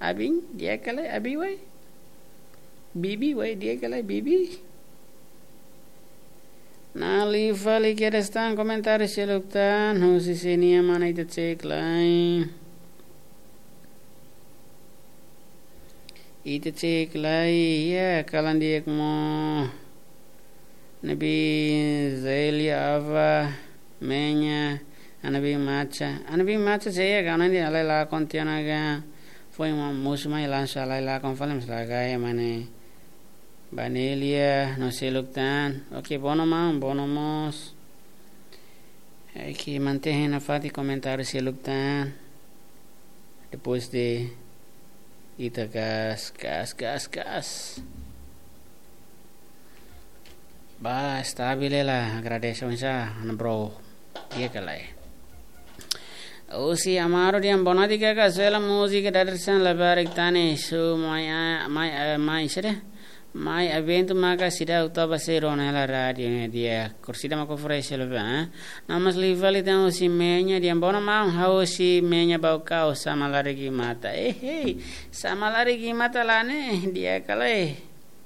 Abing dia kalai abi wai. Bibi wai dia kalai bibi. Nali fali kerestan komentari seluktan husi sini mana itu cek lain. Itu cek lain ya kalan dia mau nabi Zelia Ava menya anabi macha saya kanan dia alai la kontiana ga foi musmai lansa alai la kon falem slaga ya mane Banelia no seluktan. Ok, bonomos. Aqui mantém na fati comentário seluktan. Depois de ita gas. Ba, stabile lah. Agradeço já, bro. Dia kalai. Usi amaro dia bonati ka sela musica da dersan labarik tane su mai sede. Mai evento maka sida utaba sero nella radio dia corsida mako fresh leva namas livali tão si menya dia bona mau hau si menya bau kau sama larigi mata sama larigi mata lane dia kalai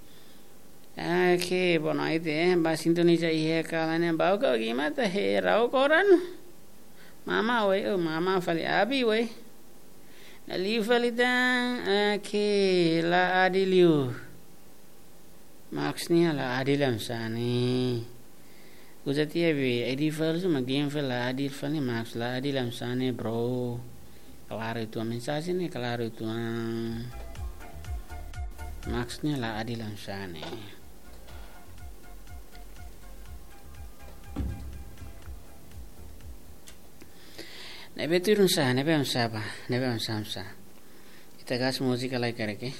ke bona ite ba sintonia ihe kalane bau kau gimata he rau koran mama fali abi we na livali tang ke la adiliu Maksudnya lah adil amsani. Ujati abi adil fal cuma game fal lah adil fal ni maks lah adil amsani bro. Kelar itu mensasi ni kelar itu maksudnya lah adil amsani. Nebe turun sah nebe amsa. Kita gas musik alai kareke.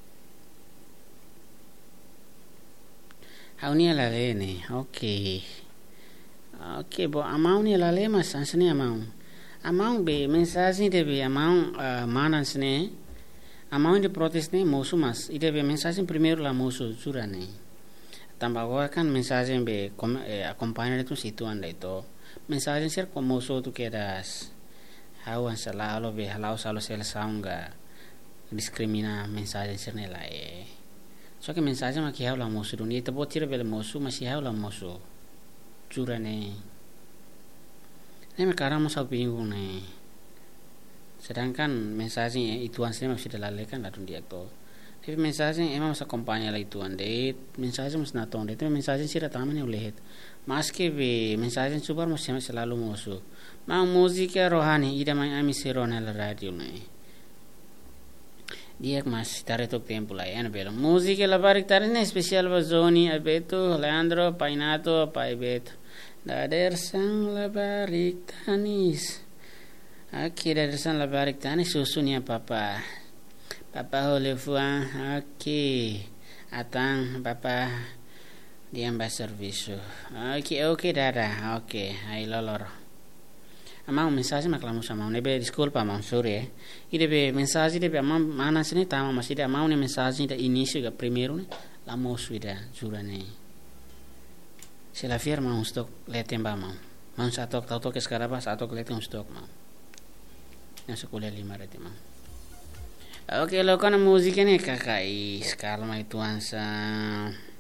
Haunia la lene, okay, bo amau ni la le mas ansne amau be mensagem de be amau manansne amau de protestne mosu mas ide be mensagem primeiro la mosu surane tambah agora kan mensagem be acompanha tu situan da itu mensagem ser como mosu tu quedas hau ansala lo be halau salo sel saunga discrimina mensagem ser nela Só que mensagem aqui é o lamoso, dunia itu buat tira bela mosu masih é o lamoso, cura ne. Sekarang mau bingung ne. Sedangkan mensagem itu ansnya masih dilalekan lah dunia itu. Tapi mensagem emang masa kompanya lah itu ande, mensagem masih naton, itu mensagem sih datang mana ulehet. Mas ke be mensagem super masih selalu mosu. Mau musika rohani, ida main ami serona la radio ne. Dia mas taretok tempo lah ya belo música la barik tarine especial bazoni abeto Leandro Painato paibeto dader sang la barik tanis aqui dader sang la barik tanis susunya papa hole fuan aqui atang papa dia mbak serviço oke dada oke ai lolor Amau mensagem maklamu sama nebe desculpa amau sorry ide be mensagem de be amau mana sini tama masih de amau ne mensagem da início ga primeiro ne la mosu ida jura ne se la firma un stock letem ba mau satu tau ke sekarang ba satu letem un stock mau na sekolah 5 rete mau oke lo kana musik ne kakai sekarang itu ansa